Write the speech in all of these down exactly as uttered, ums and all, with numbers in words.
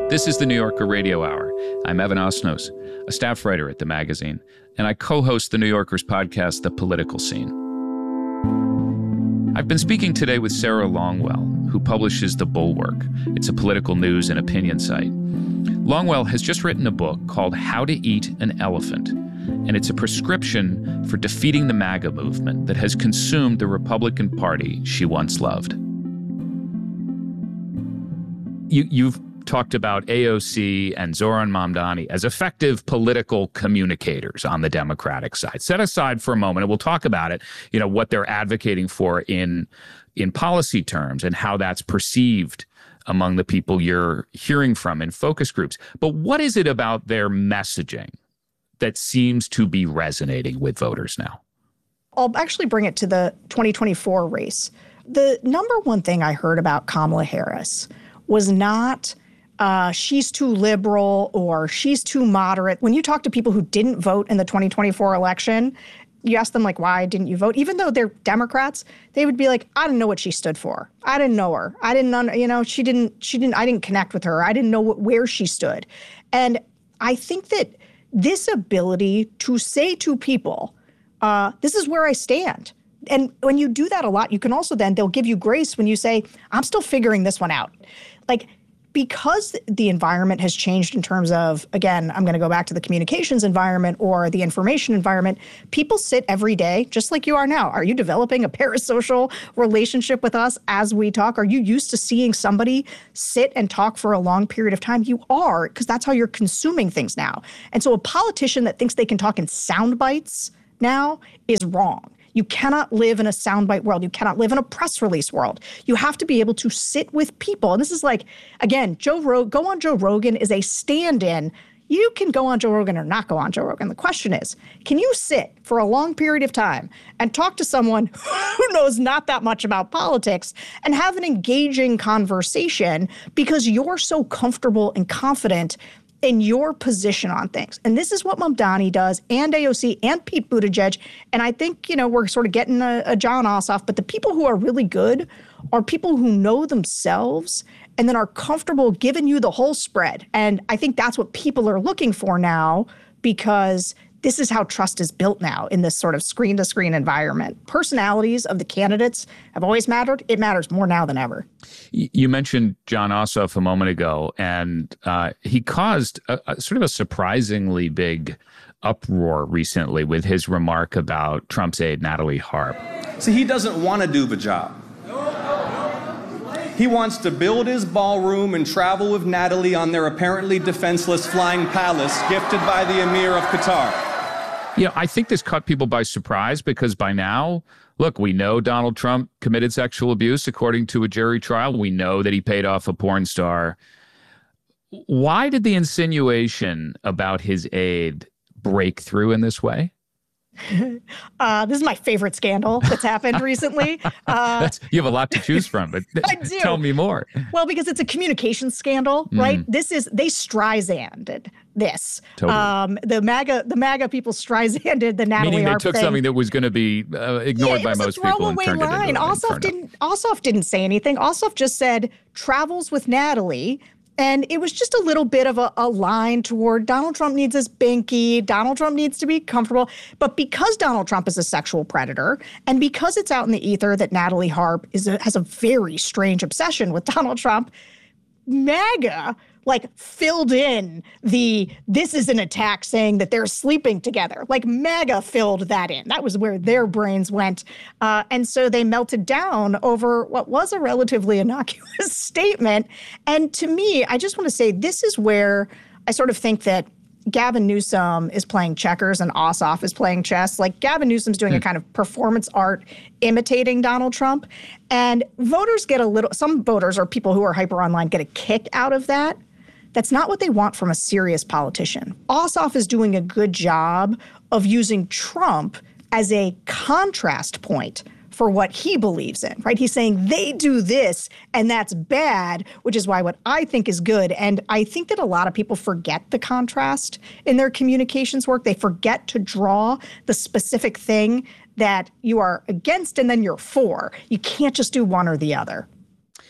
This is the New Yorker Radio Hour. I'm Evan Osnos, a staff writer at the magazine, and I co-host the New Yorker's podcast, The Political Scene. I've been speaking today with Sarah Longwell, who publishes The Bulwark. It's a political news and opinion site. Longwell has just written a book called How to Eat an Elephant, and it's a prescription for defeating the MAGA movement that has consumed the Republican Party she once loved. You, you've talked about A O C and Zohran Mamdani as effective political communicators on the Democratic side. Set aside for a moment, and we'll talk about it, you know, what they're advocating for in, in policy terms and how that's perceived among the people you're hearing from in focus groups. But what is it about their messaging that seems to be resonating with voters now? I'll actually bring it to the twenty twenty-four race. The number one thing I heard about Kamala Harris was not uh, she's too liberal or she's too moderate. When you talk to people who didn't vote in the twenty twenty-four election, you ask them, like, why didn't you vote? Even though they're Democrats, they would be like, I didn't know what she stood for. I didn't know her. I didn't, you know, she didn't, she didn't, I didn't connect with her. I didn't know what, where she stood. And I think that this ability to say to people, uh, this is where I stand. And when you do that a lot, you can also then, they'll give you grace when you say, I'm still figuring this one out. Like, because the environment has changed in terms of, again, I'm going to go back to the communications environment or the information environment, people sit every day just like you are now. Are you developing a parasocial relationship with us as we talk? Are you used to seeing somebody sit and talk for a long period of time? You are, because that's how you're consuming things now. And so a politician that thinks they can talk in sound bites now is wrong. You cannot live in a soundbite world. You cannot live in a press release world. You have to be able to sit with people. And this is like, again, Joe Rog- go on Joe Rogan is a stand-in. You can go on Joe Rogan or not go on Joe Rogan. The question is, can you sit for a long period of time and talk to someone who knows not that much about politics and have an engaging conversation because you're so comfortable and confident in your position on things? And this is what Mamdani does, and A O C, and Pete Buttigieg. And I think, you know, we're sort of getting a, a Jon Ossoff, but the people who are really good are people who know themselves and then are comfortable giving you the whole spread. And I think that's what people are looking for now, because this is how trust is built now in this sort of screen-to-screen environment. Personalities of the candidates have always mattered. It matters more now than ever. You mentioned Jon Ossoff a moment ago, and uh, he caused a, a sort of a surprisingly big uproar recently with his remark about Trump's aide, Natalie Harp. See, he doesn't want to do the job. He wants to build his ballroom and travel with Natalie on their apparently defenseless flying palace gifted by the Emir of Qatar. You know, I think this caught people by surprise because by now, look, we know Donald Trump committed sexual abuse according to a jury trial. We know that he paid off a porn star. Why did the insinuation about his aide break through in this way? Uh, this is my favorite scandal that's happened recently. Uh, that's, you have a lot to choose from, but I do. Tell me more. Well, because it's a communications scandal, Mm. right? This is, they Streisanded this. Totally. Um, the MAGA, the MAGA people Streisanded the Natalie Meaning they Harp took thing. something that was going to be uh, ignored yeah, by most people and turned line. it into an Ossoff inferno. didn't, Ossoff didn't say anything. Ossoff just said, travels with Natalie. And it was just a little bit of a, a line toward Donald Trump needs his binky. Donald Trump needs to be comfortable. But because Donald Trump is a sexual predator, and because it's out in the ether that Natalie Harp is a, has a very strange obsession with Donald Trump, MAGA like filled in the, this is an attack saying that they're sleeping together. Like MAGA filled that in. That was where their brains went. Uh, and so they melted down over what was a relatively innocuous statement. And to me, I just want to say this is where I sort of think that Gavin Newsom is playing checkers and Ossoff is playing chess. Like Gavin Newsom's doing mm. a kind of performance art imitating Donald Trump. And voters get a little, some voters or people who are hyper online get a kick out of that. That's not what they want from a serious politician. Ossoff is doing a good job of using Trump as a contrast point for what he believes in, right? He's saying they do this and that's bad, which is why what I think is good. And I think that a lot of people forget the contrast in their communications work. They forget to draw the specific thing that you are against and then you're for. You can't just do one or the other.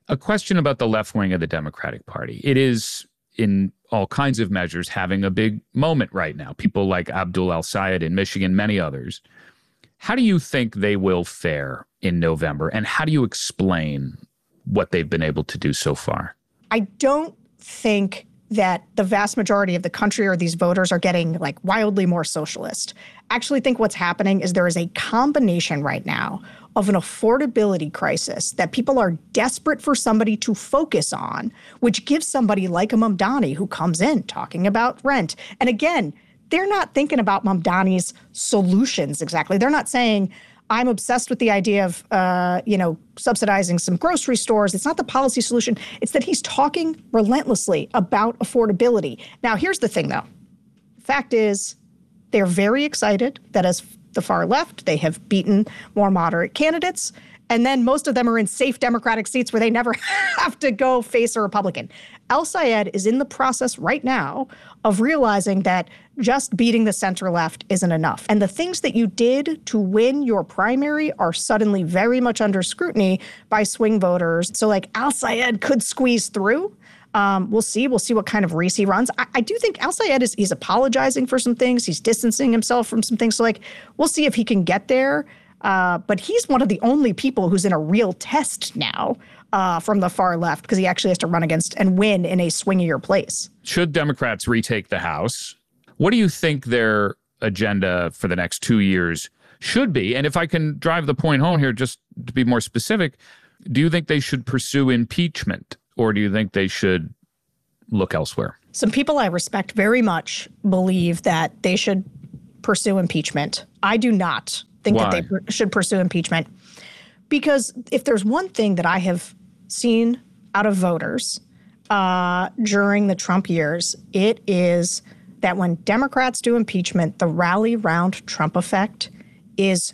A question about the left wing of the Democratic Party. It is, in all kinds of measures, having a big moment right now. People like Abdul El-Sayed in Michigan, many others. How do you think they will fare in November? And how do you explain what they've been able to do so far? I don't think that the vast majority of the country or these voters are getting like wildly more socialist. I actually think what's happening is there is a combination right now of an affordability crisis that people are desperate for somebody to focus on, which gives somebody like a Mamdani who comes in talking about rent. And again, they're not thinking about Mamdani's solutions exactly. They're not saying, I'm obsessed with the idea of, uh, you know, subsidizing some grocery stores. It's not the policy solution. It's that he's talking relentlessly about affordability. Now, here's the thing, though. Fact is, they're very excited that as the far left, they have beaten more moderate candidates. And then most of them are in safe Democratic seats where they never have to go face a Republican. El-Sayed is in the process right now of realizing that just beating the center left isn't enough. And the things that you did to win your primary are suddenly very much under scrutiny by swing voters. So like El-Sayed could squeeze through. Um, we'll see. We'll see what kind of race he runs. I, I do think El-Sayed is he's apologizing for some things. He's distancing himself from some things. So like we'll see if he can get there. Uh, but he's one of the only people who's in a real test now uh, from the far left because he actually has to run against and win in a swingier place. Should Democrats retake the House, what do you think their agenda for the next two years should be? And if I can drive the point home here, just to be more specific, do you think they should pursue impeachment or do you think they should look elsewhere? Some people I respect very much believe that they should pursue impeachment. I do not think Why? that they pr- should pursue impeachment. Because if there's one thing that I have seen out of voters uh, during the Trump years, it is that when Democrats do impeachment, the rally round Trump effect is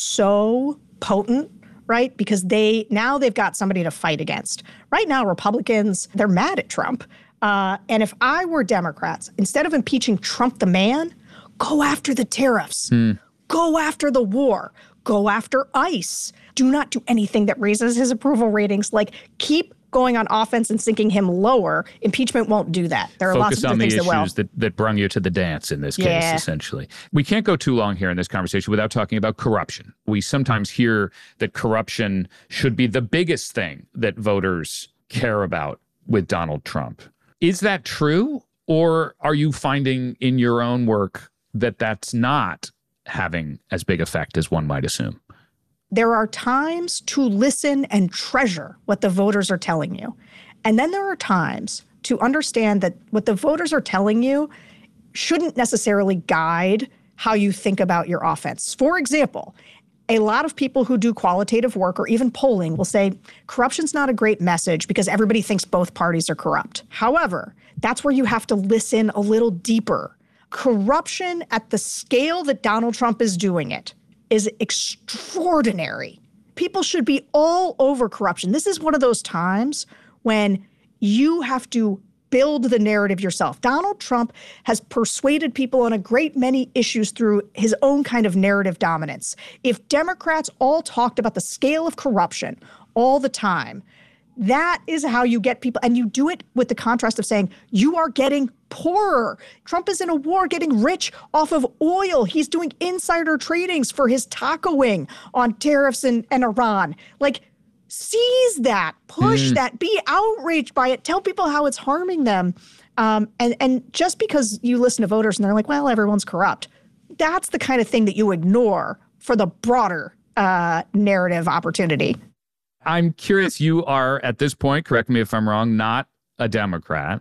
so potent, right? Because they now they've got somebody to fight against. Right now, Republicans, they're mad at Trump. Uh, and if I were Democrats, instead of impeaching Trump the man, go after the tariffs. Mm. Go after the war. Go after ICE. Do not do anything that raises his approval ratings. Like, keep going on offense and sinking him lower. Impeachment won't do that. There are Focus lots of on the things that will. issues that, that brung you to the dance in this case, Yeah. essentially. We can't go too long here in this conversation without talking about corruption. We sometimes hear that corruption should be the biggest thing that voters care about with Donald Trump. Is that true? Or are you finding in your own work that that's not having as big effect as one might assume? There are times to listen and treasure what the voters are telling you. And then there are times to understand that what the voters are telling you shouldn't necessarily guide how you think about your offense. For example, a lot of people who do qualitative work or even polling will say corruption's not a great message because everybody thinks both parties are corrupt. However, that's where you have to listen a little deeper. Corruption at the scale that Donald Trump is doing it is extraordinary. People should be all over corruption. This is one of those times when you have to build the narrative yourself. Donald Trump has persuaded people on a great many issues through his own kind of narrative dominance. If Democrats all talked about the scale of corruption all the time, that is how you get people. And you do it with the contrast of saying, you are getting poorer. Trump is in a war getting rich off of oil. He's doing insider tradings for his taco wing on tariffs and, and Iran. Like, seize that, push mm. that, be outraged by it, tell people how it's harming them. Um, and, and just because you listen to voters and they're like, well, everyone's corrupt, that's the kind of thing that you ignore for the broader uh, narrative opportunity. I'm curious, you are, at this point, correct me if I'm wrong, not a Democrat,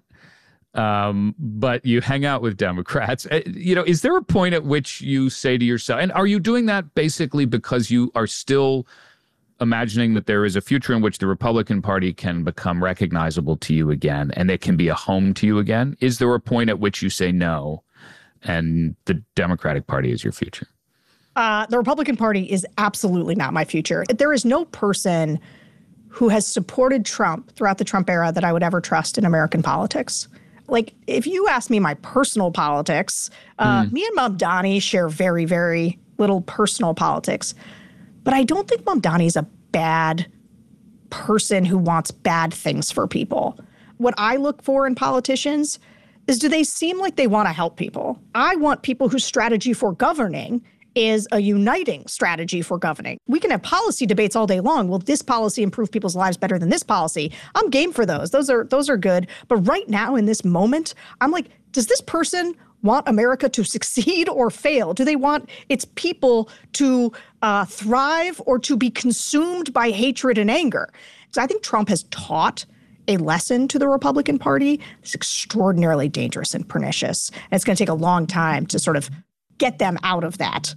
um, but you hang out with Democrats. Uh, you know, is there a point at which you say to yourself, and are you doing that basically because you are still imagining that there is a future in which the Republican Party can become recognizable to you again and it can be a home to you again? Is there a point at which you say no and the Democratic Party is your future? Uh, the Republican Party is absolutely not my future. There is no person who has supported Trump throughout the Trump era that I would ever trust in American politics. Like, if you ask me my personal politics, uh, mm. me and Mamdani share very, very little personal politics. But I don't think Mamdani is a bad person who wants bad things for people. What I look for in politicians is, do they seem like they want to help people? I want people whose strategy for governing is a uniting strategy for governing. We can have policy debates all day long. Will this policy improve people's lives better than this policy? I'm game for those. Those are those are good. But right now in this moment, I'm like, does this person want America to succeed or fail? Do they want its people to uh, thrive or to be consumed by hatred and anger? So I think Trump has taught a lesson to the Republican Party that's extraordinarily dangerous and pernicious. And it's going to take a long time to sort of get them out of that.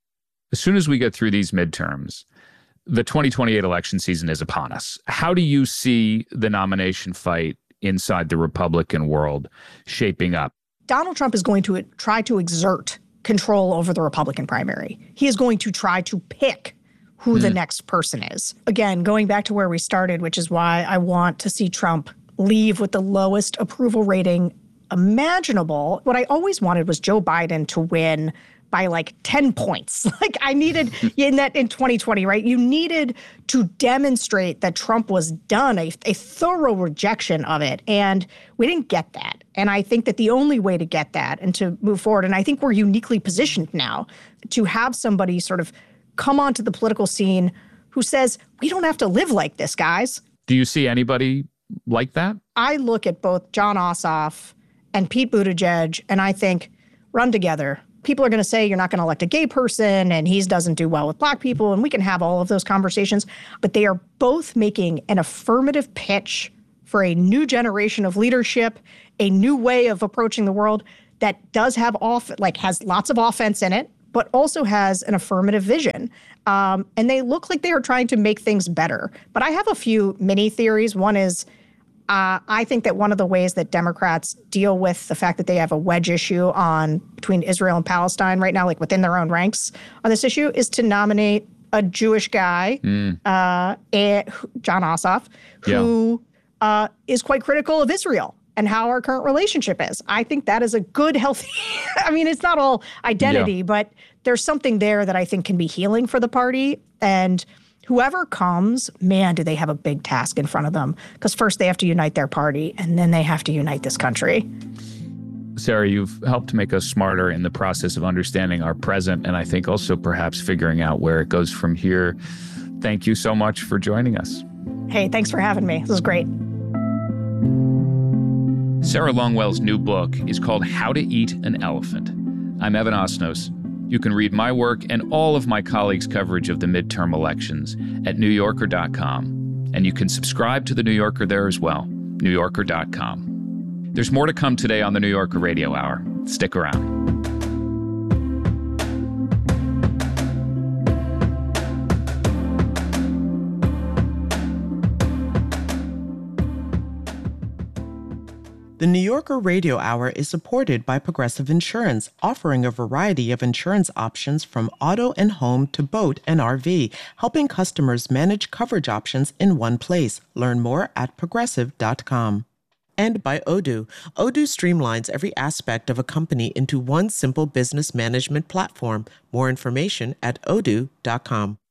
As soon as we get through these midterms, the twenty twenty-eight election season is upon us. How do you see the nomination fight inside the Republican world shaping up? Donald Trump is going to try to exert control over the Republican primary. He is going to try to pick who mm. the next person is. Again, going back to where we started, which is why I want to see Trump leave with the lowest approval rating imaginable. What I always wanted was Joe Biden to win by like ten points. Like I needed in that in twenty twenty, right? You needed to demonstrate that Trump was done, a, a thorough rejection of it. And we didn't get that. And I think that the only way to get that and to move forward, and I think we're uniquely positioned now to have somebody sort of come onto the political scene who says, we don't have to live like this, guys. Do you see anybody like that? I look at both Jon Ossoff and Pete Buttigieg, and I think, run together. People are going to say you're not going to elect a gay person and he doesn't do well with black people, and we can have all of those conversations. But they are both making an affirmative pitch for a new generation of leadership, a new way of approaching the world that does have off, like has lots of offense in it, but also has an affirmative vision. Um, and they look like they are trying to make things better. But I have a few mini theories. One is, Uh, I think that one of the ways that Democrats deal with the fact that they have a wedge issue on between Israel and Palestine right now, like within their own ranks on this issue, is to nominate a Jewish guy, mm. uh, a, Jon Ossoff, who yeah. uh, is quite critical of Israel and how our current relationship is. I think that is a good, healthy, I mean, it's not all identity, yeah. but there's something there that I think can be healing for the party. And whoever comes, man, do they have a big task in front of them. Because first they have to unite their party, and then they have to unite this country. Sarah, you've helped make us smarter in the process of understanding our present, and I think also perhaps figuring out where it goes from here. Thank you so much for joining us. Hey, thanks for having me. This was great. Sarah Longwell's new book is called How to Eat an Elephant. I'm Evan Osnos. You can read my work and all of my colleagues' coverage of the midterm elections at new yorker dot com. And you can subscribe to The New Yorker there as well, new yorker dot com. There's more to come today on the New Yorker Radio Hour. Stick around. The New Yorker Radio Hour is supported by Progressive Insurance, offering a variety of insurance options from auto and home to boat and R V, helping customers manage coverage options in one place. Learn more at progressive dot com. And by Odoo. Odoo streamlines every aspect of a company into one simple business management platform. More information at odoo dot com.